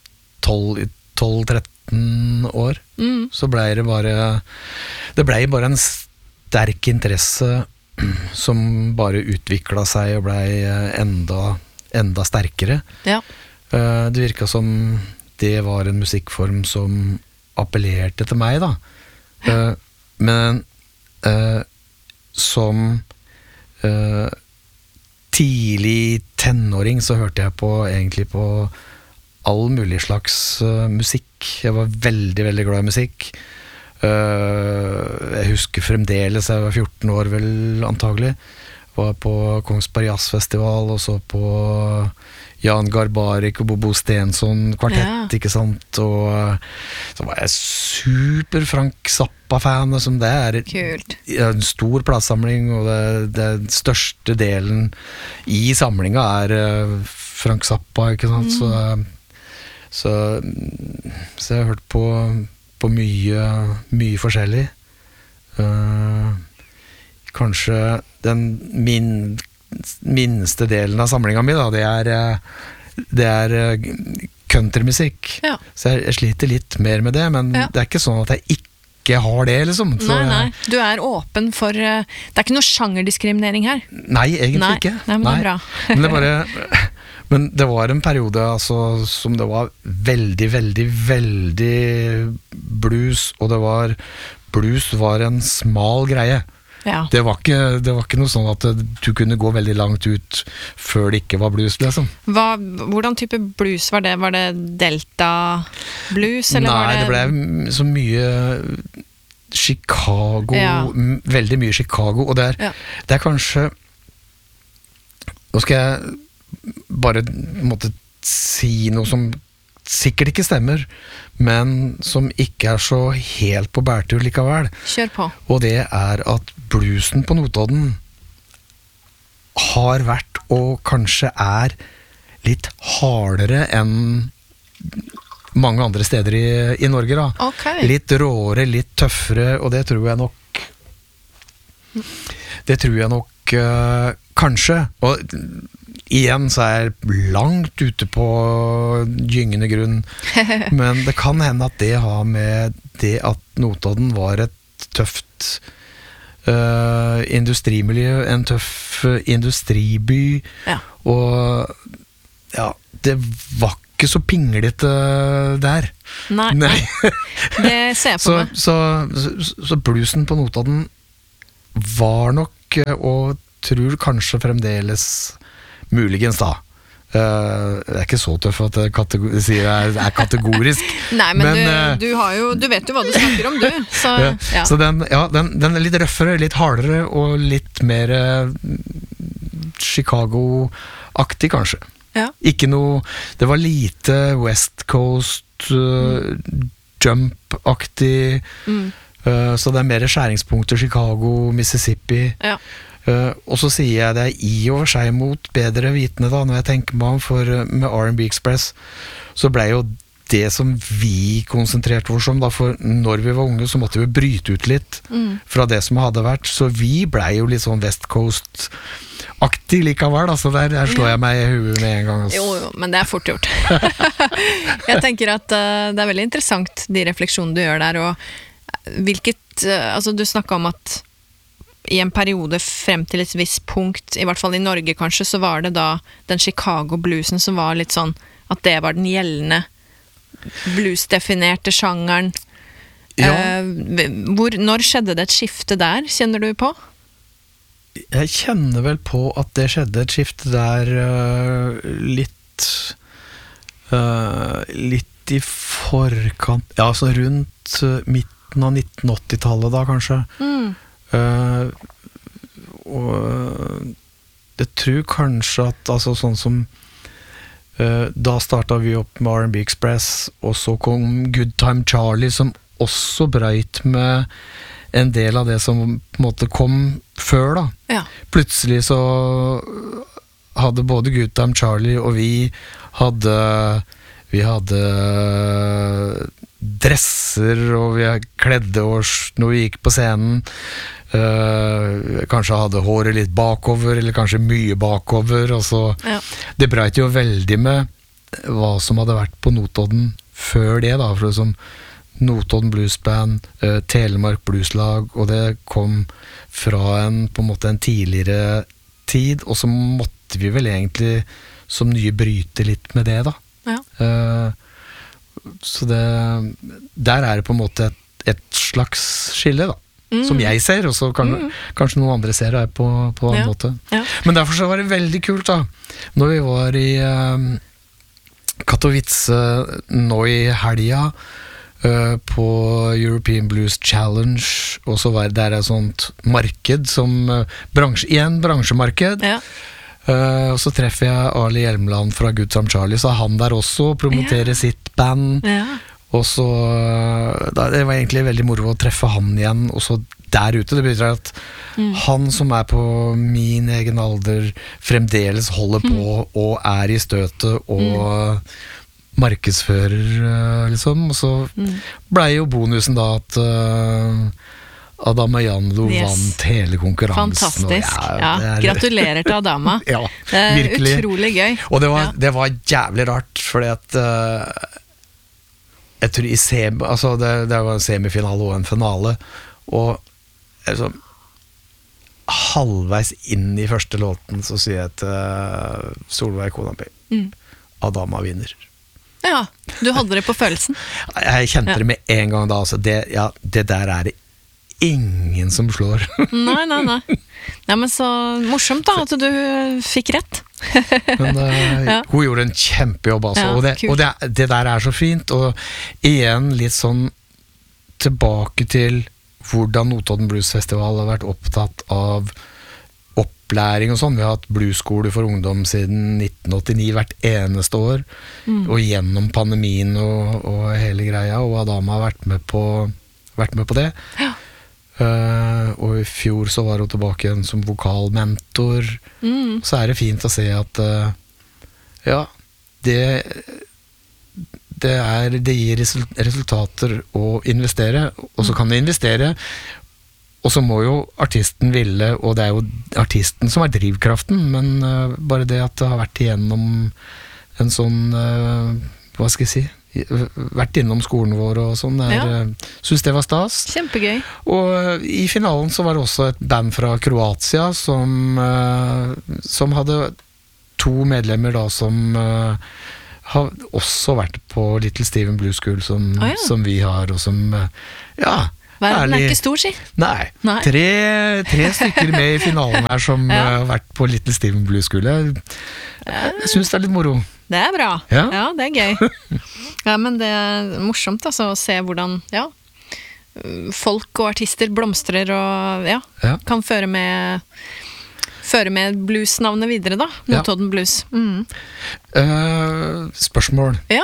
12-13 år. Så ble det ble bare en sterk interesse som bare utviklet seg og ble enda sterkere. Det virket som det var en musikkform som appellerte til meg, da. Men som tidlig tenåring så hørte jeg egentlig på all mulig slags musikk. Jeg var veldig, veldig glad i musikk. Jeg husker fremdeles, jeg var 14 år vel antagelig, var på Kongsberg Jazzfestival og så på Jan Garbarek og Bobo Stensson kvartett, ikke sant, og så var jeg super Frank Zappa-fan, som det en stor platesamling, og det største delen i samlinga Frank Zappa, ikke sant, så jeg har hørt på mye forskjellig. Kanskje den minste delen av samlinga mi, da, det countrymusikk. Så jeg sliter litt mer med det, men det ikke sånn at jeg ikke har det, liksom. Så nei, du åpen for det ikke noe sjangerdiskriminering her? Nei, egentlig ikke. Nei, men det bra. Men det var en periode som det var veldig, veldig, veldig blues, og blues var en smal greie. Det var ikke noe sånn at du kunne gå veldig langt ut før det ikke var blues, liksom. Hvordan type blues var det? Var det Delta blues? Eller nei, det ble så mye Chicago, veldig mye Chicago, og det kanskje, nå skal jeg bare måtte si noe som sikkert ikke stemmer, men som ikke så helt på bærtur likevel. Kjør på. Og det at bluesen på Notodden har vært, og kanskje litt hardere enn mange andre steder i Norge, da. Litt råere, litt tøffere, og det tror jeg nok Det tror jeg nok kanskje, og igjen så er jeg langt ute på gyngende grunn, men det kan hende at det har med det at Notodden var et tøft industrimiljø, en tøff industriby, og ja, det var ikke så pinglete der. Nei. Det ser jeg på meg. Så bluesen på Notodden var nok, og tror kanskje fremdeles muligens da. Det er ikke så tøff at jeg sier det er kategorisk. Nei, men du vet jo hva du snakker om, du. Så, ja. Så den er litt røffere, litt hardere, og litt mer Chicago-aktig, kanskje. Ja. Ikke noe, det var lite West Coast jump-aktig, så det er mer skjæringspunkter Chicago, Mississippi. Ja. Og så sier jeg det i og for seg mot bedre vitende da, når jeg tenker meg om, for med R&B Express så ble jo det som vi konsentrerte oss om da, for når vi var unge så måtte vi bryte ut litt fra det som hadde vært, så vi ble jo litt sånn West Coast-aktig likevel, så der slår jeg meg i huet med en gang. Altså. Jo, men det er fort gjort. Jeg tenker at det er veldig interessant de refleksjonene du gjør der, og altså du snakket om at i en periode frem til et visst punkt, i hvert fall i Norge kanskje, så var det da den Chicago-bluesen som var litt sånn, at det var den gjeldende blues-definerte sjangeren. Ja. Når skjedde det et skifte der, kjenner du på? Jeg kjenner vel på at det skjedde et skifte der litt i forkant, ja, altså rundt midten av 1980-tallet da, kanskje. Og jeg tror kanskje at altså sånn som da startet vi opp med R&B Express, og så kom Good Time Charlie som også brøyt med en del av det som på en måte kom før da. Ja. Plutselig så hadde både Good Time Charlie og vi hadde dresser, og vi kledde oss når vi gikk på scenen, kanskje hadde håret litt bakover, eller kanskje mye bakover, og så det breit jo veldig med hva som hadde vært på Notodden før det da, for det som Notodden Bluesband, Telemark Blueslag, og det kom fra på en måte en tidligere tid, og så måtte vi vel egentlig som nye bryte litt med det da. Så der er det på en måte et slags skille da, som jeg ser, og så kanskje noen andre ser det på en måte. Ja. Men derfor så var det veldig kult da, når vi var i Katowice nå i helga, på European Blues Challenge, og så var det der et sånt marked som bransjemarked. Ja. Og så treffer jeg Ali Hjelmeland fra Good Time Charlie, så han der også promoterer sitt band, og så det var egentlig veldig moro å treffe han igjen, og så der ute, det betyr at han som er på min egen alder fremdeles holder på og er i støtet og markedsfører liksom, og så ble jo bonusen da at Adama Janlo vant hele konkurransen. Fantastisk, gratulerer til Adama. Ja, det er virkelig. Utrolig gøy. Og det var jævlig rart, fordi at jeg tror altså det var en semifinale og en finale, og altså, halvveis inn i første låten så sier jeg til Solveig Konampi, Adama vinner. Ja, du hadde det på følelsen. Jeg kjente det med en gang da, altså det der er det ingen som slår. Nei, men så morsomt da, at du fikk rett. Men hun gjorde en kjempejobb altså, og det der er så fint, og igjen litt sånn tilbake til hvordan Notodden Blues Festival har vært opptatt av opplæring og sånn. Vi har hatt bluesskole for ungdom siden 1989 hvert eneste år, og gjennom pandemien og hele greia, og Adama har vært med på det. Ja. Og i fjor så var hun tilbake igjen som vokalmentor. Så er det fint å se at det gir resultater å investere, og så kan du investere, og så må jo artisten ville, og det jo artisten som drivkraften, men bare det at det har vært igjennom en sånn, hva skal jeg si, vært innom skolen vår og sånn, synes det var stas. Kjempegøy. Og i finalen så var det også et band fra Kroatia som hadde 2 medlemmer da som har også vært på Little Steven Blues School som vi har, og som, verden ikke stor, si. Nei. 3 stykker med i finalen her som har vært på Little Steven Blues School. Jeg synes det litt moro. Det bra. Ja, det gøy. Ja, men det morsomt altså, å se hvordan folk og artister blomstrer og kan føre med bluesnavnet videre da, Notodden Blues. Spørsmål. Ja.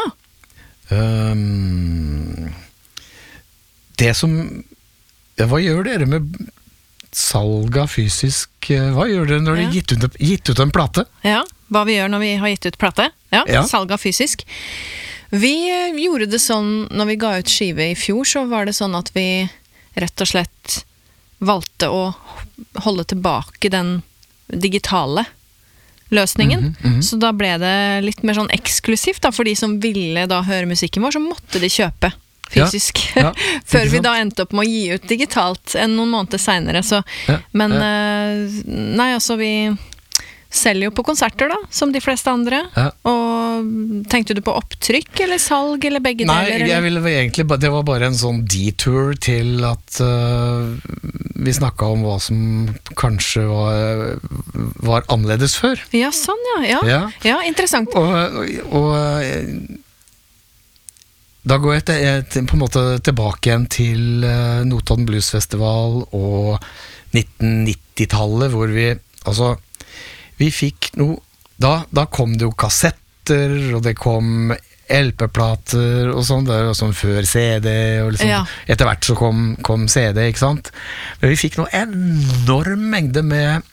Det som hva gjør dere med salg av fysisk, hva gjør dere når dere gitt ut en plate? Ja, hva vi gjør når vi har gitt ut plate. Salg av fysisk. Vi gjorde det sånn, når vi ga ut skive i fjor, så var det sånn at vi rett og slett valgte å holde tilbake den digitale løsningen. Så da ble det litt mer sånn eksklusivt da, for de som ville da høre musikken vår, så måtte de kjøpe fysisk. Før vi da endte opp med å gi ut digitalt noen måneder senere. Men nei, altså vi selger jo på konserter da, som de fleste andre. Og tenkte du på opptrykk eller salg eller begge deler? Nei, jeg ville egentlig, det var bare en sånn detour til at vi snakket om hva som kanskje var annerledes før. Ja, sånn ja, interessant. Og da går jeg på en måte tilbake igjen til Notodden Blues Festival og 1990-tallet, hvor vi fikk noe, da kom det jo kassetter, og det kom LP-plater og sånn der, og sånn før CD, og liksom, etter hvert så kom CD, ikke sant? Men vi fikk noe enorm mengde med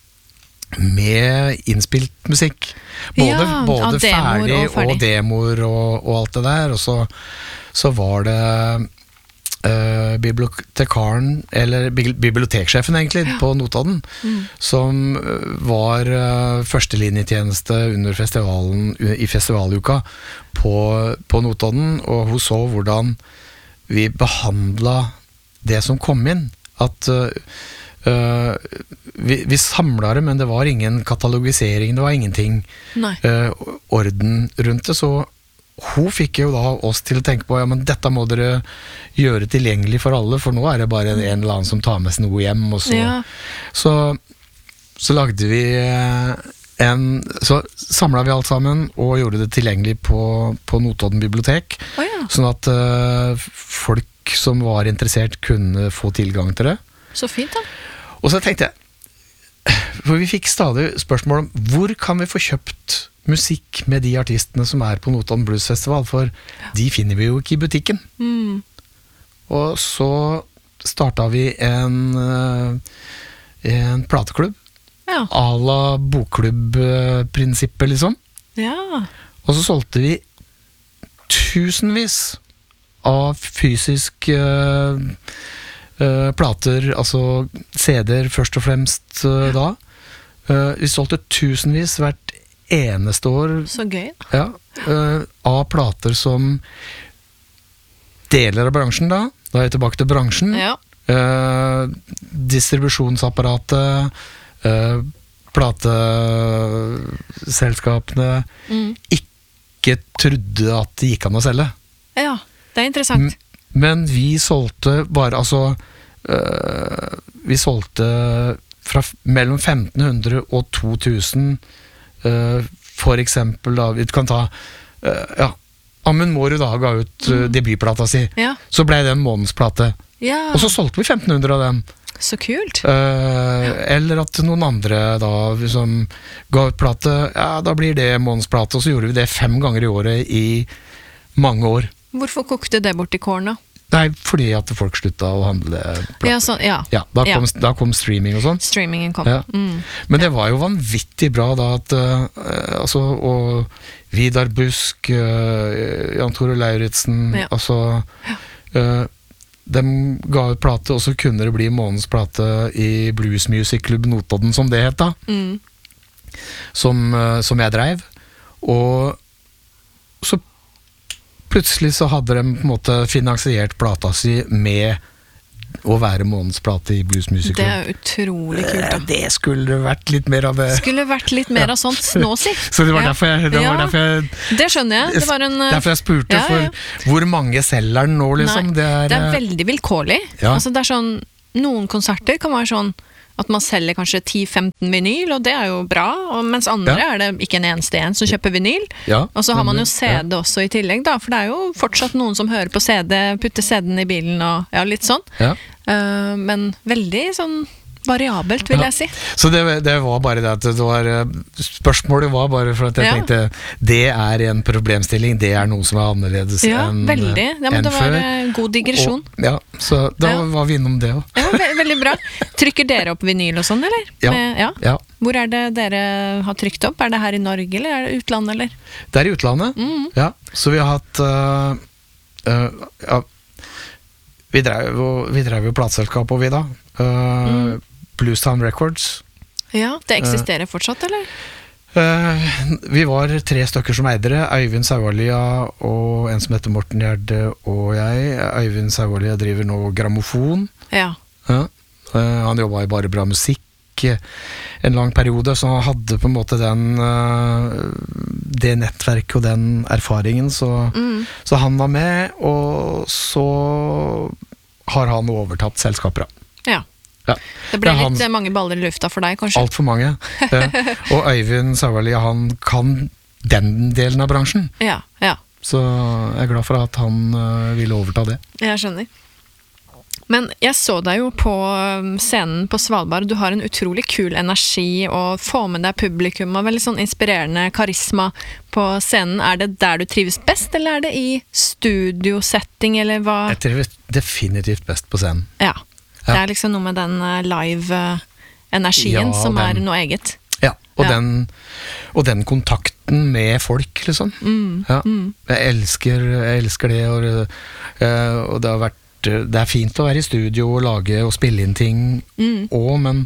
innspilt musikk. Både ferdig og demoer og alt det der, og så var det bibliotekaren, eller biblioteksjefen egentlig, på Notodden, som var førstelinjetjeneste under festivalen, i festivaluka på Notodden, og hun så hvordan vi behandlet det som kom inn, at vi samlet det, men det var ingen katalogisering, det var ingenting orden rundt det, så hun fikk jo da oss til å tenke på, men dette må dere gjøre tilgjengelig for alle, for nå det bare en eller annen som tar med seg noe hjem, og så lagde vi så samlet vi alt sammen og gjorde det tilgjengelig på Notodden bibliotek, sånn at folk som var interessert kunne få tilgang til det. Så fint da. Og så tenkte jeg, for vi fikk stadig spørsmål om hvor kan vi få kjøpt musikk med de artistene som på Notodden Blues Festival, for de finner vi jo ikke i butikken. Og så startet vi en plateklubb, à la bokklubb-prinsippet liksom. Og så solgte vi tusenvis av fysisk plater, altså CD-er først og fremst da. Vi solgte tusenvis hvert eneste år. Så gøy. Av plater som deler av bransjen da. Da jeg tilbake til bransjen. Distribusjonsapparatet, plateselskapene ikke trodde at det gikk an å selge. Ja, det interessant. Men vi solgte bare, vi solgte fra mellom 1500 og 2000, for eksempel da, vi kan ta, Amund Mårud da ga ut debutplata si, så ble det en månedsplate, og så solgte vi 1500 av dem. Så kult. Eller at noen andre da, som ga ut plate, da blir det månedsplate, og så gjorde vi det 5 ganger i året i mange år. Hvorfor kokte det bort i kåren da? Nei, fordi at folk slutta å handle plater. Da kom streaming og sånn. Streamingen kom. Men det var jo vanvittig bra da at og Vidar Busk, Jan Tore Lauritsen, de ga ut plate, og så kunne det bli månedens plate i Blues Music Club Notodden, som det het da. Som jeg drev. Og så plutselig så hadde de på en måte finansiert plata si med å være månedsplate i Blues Music Club. Det er utrolig kult da. Det skulle vært litt mer av det. Skulle vært litt mer av sånt nå, si. Så det var derfor jeg det skjønner jeg. Det var derfor jeg spurte for hvor mange selger den nå, liksom. Nei, det er veldig vilkårlig. Altså, det er sånn, noen konserter kan være sånn at man selger kanskje 10-15 vinyl, og det er jo bra, og mens andre er det ikke en eneste en som kjøper vinyl. Og så har man jo CD også i tillegg, da, for det er jo fortsatt noen som hører på CD, putter CD-en i bilen, og litt sånn. Men veldig sånn variabelt, vil jeg si. Så det var bare det at det var, spørsmålet var bare for at jeg tenkte, det er en problemstilling, det er noe som er annerledes enn veldig. Men det var god digresjon. Så da var vi innom det også. Veldig bra. Trykker dere opp vinyl og sånn, eller? Ja. Hvor er det dere har trykt opp? Er det her i Norge, eller er det utlandet, eller? Det er i utlandet, ja. Så vi har hatt vi drev jo plateselskap, og vi da Bluestown Records. Ja, det eksisterer fortsatt, eller? Vi var 3 stykker som eidere, Øyvind Saualia og en som heter Morten Gjerde og jeg. Øyvind Saualia driver nå grammofon. Han jobbet i Bare Bra Musikk en lang periode, så han hadde på en måte det nettverket og den erfaringen, så han var med, og så har han overtatt selskapet. Det ble litt mange baller i lufta for deg, kanskje? Alt for mange. Og Øyvind Saualia, han kan den delen av bransjen. Så jeg er glad for at han ville overta det. Jeg skjønner. Men jeg så deg jo på scenen på Svalbard. Du har en utrolig kul energi og får med deg publikum og veldig sånn inspirerende karisma på scenen. Er det der du trives best, eller er det i studiosetting, eller hva? Jeg trives definitivt best på scenen. Det er liksom noe med den live-energien som er noe eget. Og den kontakten med folk, liksom. Jeg elsker det, og det har vært, det er fint å være i studio og lage og spille inn ting også, men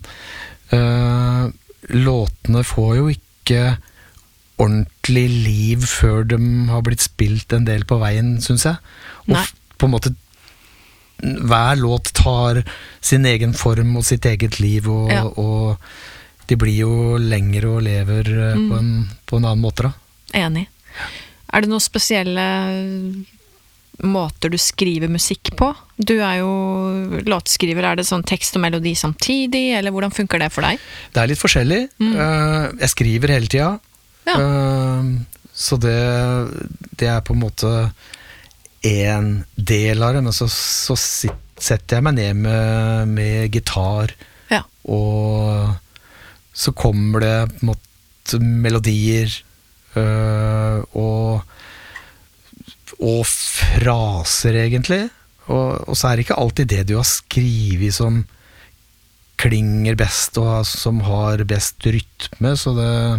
låtene får jo ikke ordentlig liv før de har blitt spilt en del på veien, synes jeg. Og på en måte hver låt tar sin egen form og sitt eget liv, og de blir jo lengre og lever på en annen måte da. Enig. Er det noen spesielle måter du skriver musikk på? Du er jo låtskriver, er det sånn tekst og melodi samtidig, eller hvordan funker det for deg? Det er litt forskjellig. Jeg skriver hele tida, så det er på en måte en del av det, men så setter jeg meg ned med gitar, og så kommer det på en måte melodier og fraser egentlig, og så er det ikke alltid det du har skrivet som klinger best og som har best rytme, så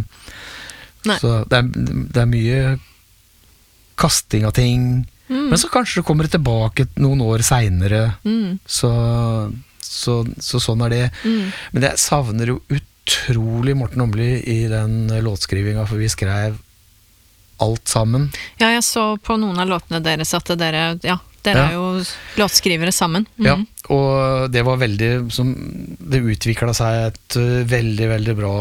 det er mye kasting av ting. Men så kanskje det kommer tilbake noen år senere, så sånn er det. Men jeg savner jo utrolig Morten Åmli i den låtskrivinga, for vi skrev alt sammen. Ja, jeg så på noen av låtene deres at dere er jo låtskrivere sammen. Og det var veldig, det utviklet seg et veldig, veldig bra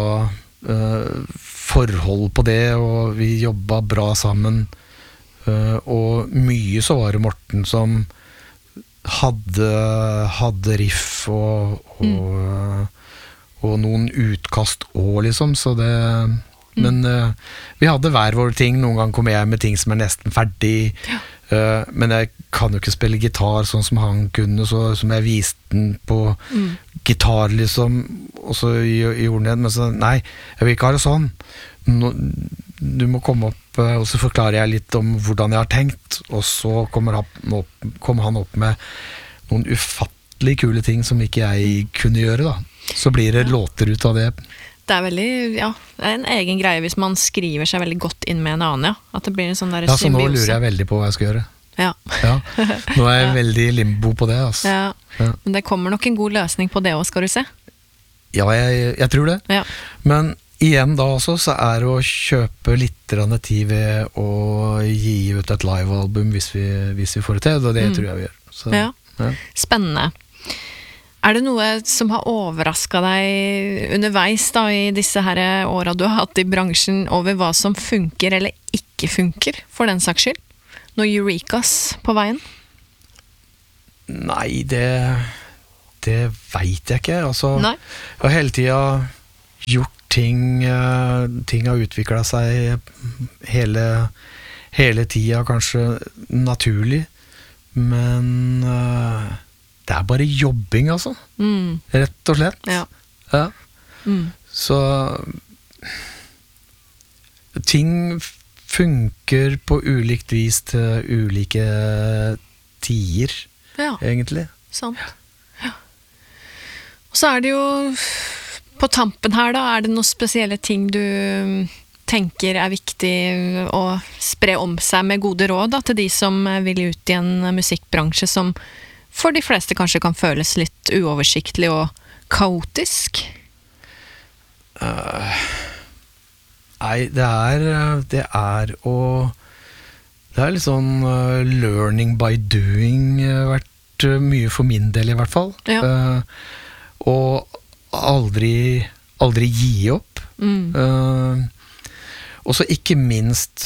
forhold på det, og vi jobbet bra sammen. Og mye så var det Morten som hadde riff og noen utkast også, liksom, så det men vi hadde hver vår ting. Noen gang kom jeg med ting som er nesten ferdig, men jeg kan jo ikke spille gitar sånn som han kunne, så som jeg viste den på gitar, liksom, og så gjorde han det, men så, nei, jeg vil ikke ha det sånn. Du må komme opp, og så forklarer jeg litt om hvordan jeg har tenkt, og så kommer han opp med noen ufattelig kule ting som ikke jeg kunne gjøre da. Så blir det låter ut av det. Det er veldig, det er en egen greie hvis man skriver seg veldig godt inn med en annen, at det blir en sånn der symbiose. Så nå lurer jeg veldig på hva jeg skal gjøre. Ja. Nå er jeg veldig i limbo på det, altså. Ja. Men det kommer nok en god løsning på det også, skal du se. Ja, jeg tror det. Ja. Men igjen da også, så er det å kjøpe litt tid ved å gi ut et live-album hvis vi får det til, og det tror jeg vi gjør. Så, ja. Spennende. Er det noe som har overrasket deg underveis da, i disse her årene du har hatt i bransjen, over hva som funker eller ikke funker, for den saks skyld? Noen eurekas på veien? Nei, det vet jeg ikke. Altså, Nei. Jeg har hele tiden gjort ting har utviklet seg hele tiden, kanskje naturlig, men det er bare jobbing, altså. Rett og slett. Ja. Så ting funker på ulikt vis til ulike tider, egentlig. Sant. Ja. Og så er det jo på tampen her da, er det noen spesielle ting du tenker er viktig å spre om seg med gode råd da, til de som vil ut i en musikkbransje som for de fleste kanskje kan føles litt uoversiktlig og kaotisk? Nei, det er litt sånn learning by doing vært mye for min del i hvert fall. Ja. Og aldri gi opp. Og så ikke minst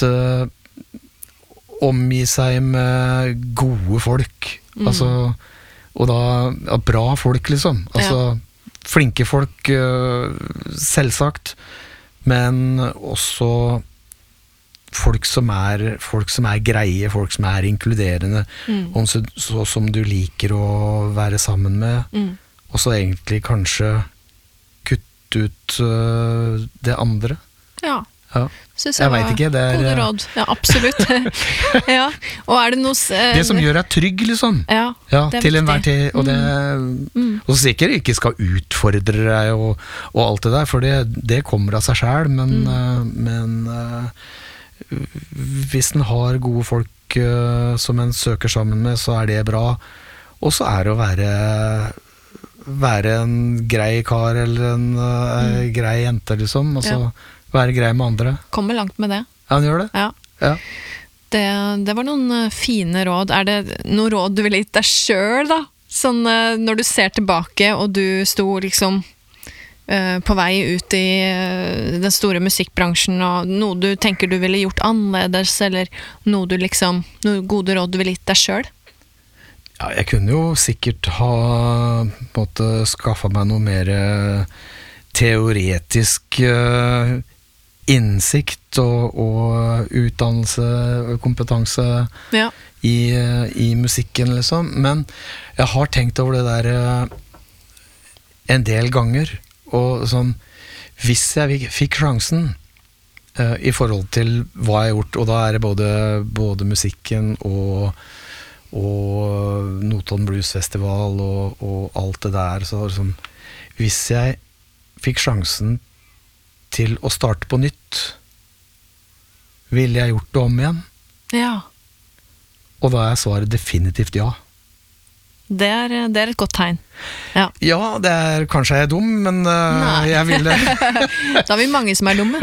omgi seg med gode folk. Altså, og da bra folk, liksom. Altså, flinke folk, selvsagt, men også folk som er greie, folk som er inkluderende, så som du liker å være sammen med, og så egentlig kanskje kutte ut det andre. Ja. Jeg vet ikke, det er gode råd. Ja, absolutt. Ja. Og er det noe det som gjør deg trygg, liksom. Ja, til enhver tid. Og og sikkert ikke skal utfordre deg og alt det der, for det kommer av seg selv, men hvis en har gode folk som en søker sammen med, så er det bra. Og så er det å være en grei kar eller en grei jente, liksom. Altså være grei med andre. Kommer langt med det. Ja, han gjør det. Ja. Det var noen fine råd. Er det noen råd du ville gitt deg selv, da? Sånn når du ser tilbake, og du sto liksom på vei ut i den store musikkbransjen, og noe du tenker du ville gjort annerledes, eller noe gode råd du ville gitt deg selv? Ja, jeg kunne jo sikkert ha på en måte skaffet meg noe mer teoretisk innsikt og utdannelse og kompetanse i musikken, liksom. Men jeg har tenkt over det der en del ganger, og sånn, hvis jeg fikk sjansen i forhold til hva jeg har gjort, og da er det både musikken og Notodden Blues Festival og alt det der, så liksom, hvis jeg fikk sjansen til å starte på nytt, ville jeg gjort det om igjen? Ja. Og da er svaret definitivt ja. Det er et godt tegn. Ja, kanskje jeg er dum, men jeg ville... Da har vi mange som er dumme.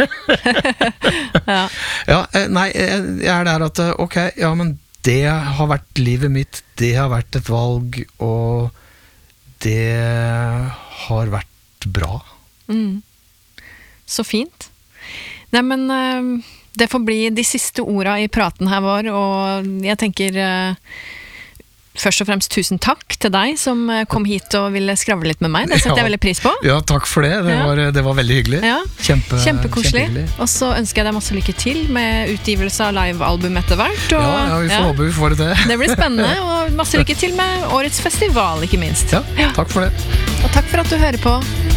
Nei, jeg er der at, ok, ja, men det har vært livet mitt, det har vært et valg, og det har vært bra. Så fint. Nei, men det får bli de siste ordene i praten her vår, og jeg tenker først og fremst tusen takk til deg som kom hit og ville skravle litt med meg. Det setter jeg veldig pris på. Ja, takk for det. Det var veldig hyggelig. Ja. Kjempekoselig. Og så ønsker jeg deg masse lykke til med utgivelse av livealbum etter hvert. Og, vi får håpe vi får det til. Det blir spennende, og masse lykke til med årets festival, ikke minst. Ja, takk for det. Og takk for at du hører på